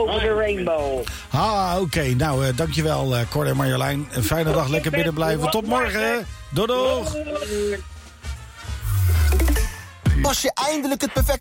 over de rainbow. Oké. Nou, dankjewel Cor en Marjolein. Een fijne dag, lekker binnen blijven. Tot morgen. Doei. Pas je eindelijk het perfecte